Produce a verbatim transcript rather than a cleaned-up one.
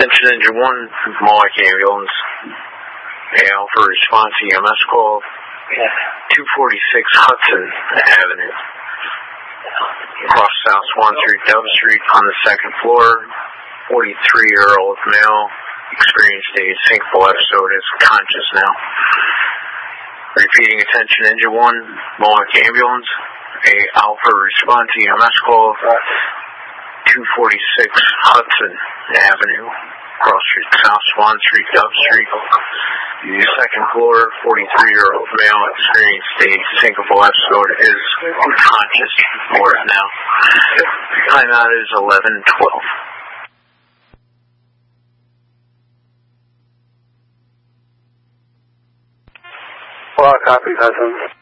Attention Engine one, Mohawk Ambulance. A Alpha response E M S call. Yeah. two forty-six Hudson Avenue. Across South Swan Street, Dove Street, on the second floor. forty-three-year-old male, experienced a syncopal episode, is conscious now. Repeating, attention Engine one, Mohawk Ambulance. A Alpha response E M S call. two forty-six Hudson Avenue. Cross Street, South Swan Street, Dove Street. The second floor, forty-three-year-old male, experienced a syncopal episode, is unconscious for it now. Time out is eleven twelve. Well, copy, Hudson.